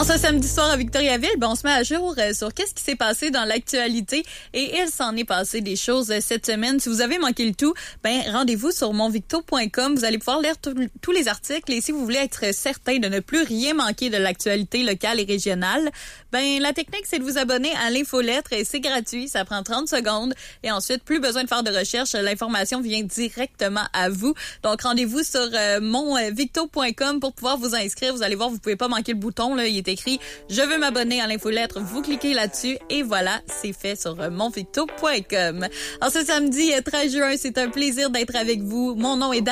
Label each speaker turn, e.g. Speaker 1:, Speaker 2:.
Speaker 1: En ce samedi soir à Victoriaville, on se met à jour sur qu'est-ce qui s'est passé dans l'actualité et il s'en est passé des choses cette semaine. Si vous avez manqué le tout, rendez-vous sur monvicto.com. Vous allez pouvoir lire tous les articles et si vous voulez être certain de ne plus rien manquer de l'actualité locale et régionale, la technique, c'est de vous abonner à l'infolettre et c'est gratuit. Ça prend 30 secondes et ensuite, plus besoin de faire de recherche. L'information vient directement à vous. Donc, rendez-vous sur monvicto.com pour pouvoir vous inscrire. Vous allez voir, vous pouvez pas manquer le bouton, là. Il est écrit « Je veux m'abonner à l'infolettre ». Vous cliquez là-dessus et voilà, c'est fait sur monvicto.com. Alors, ce samedi 13 juin, c'est un plaisir d'être avec vous. Mon nom est